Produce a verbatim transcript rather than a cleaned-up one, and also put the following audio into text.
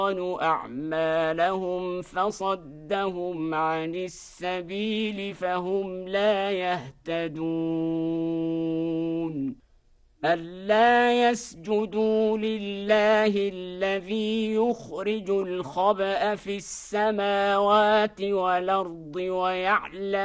أعمالهم فصدهم عن السبيل فهم لا يهتدون ألا يسجدوا لله الذي يخرج الخبأ في السماوات والأرض ويعلم